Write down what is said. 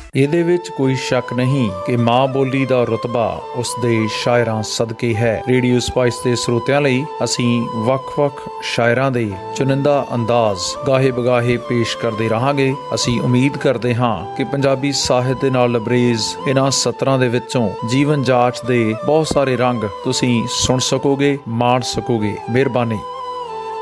ਇਹਦੇ ਵਿੱਚ ਕੋਈ ਸ਼ੱਕ ਨਹੀਂ ਕਿ ਮਾਂ ਬੋਲੀ ਦਾ ਰੁਤਬਾ ਉਸ ਦੇ ਸ਼ਾਇਰਾਂ ਸਦਕੇ ਹੈ। ਰੇਡੀਓ ਸਪਾਈਸ ਦੇ ਸਰੋਤਿਆਂ ਲਈ ਅਸੀਂ ਵੱਖ-ਵੱਖ ਸ਼ਾਇਰਾਂ ਦੇ ਚੁਣਿੰਦਾ ਅੰਦਾਜ਼ ਗਾਹੇ ਬਗਾਹੇ ਪੇਸ਼ ਕਰਦੇ ਰਹਾਂਗੇ। ਅਸੀਂ ਉਮੀਦ ਕਰਦੇ ਹਾਂ ਕਿ ਪੰਜਾਬੀ ਸਾਹਿਤ ਦੇ ਨਾਲ ਲਬਰੇਜ਼ ਇਹਨਾਂ ਸਤਰਾਂ ਦੇ ਵਿੱਚੋਂ ਜੀਵਨ ਜਾਚ ਦੇ ਬਹੁਤ ਸਾਰੇ ਰੰਗ ਤੁਸੀਂ ਸੁਣ ਸਕੋਗੇ, ਮਾਣ ਸਕੋਗੇ। ਮਿਹਰਬਾਨੀ।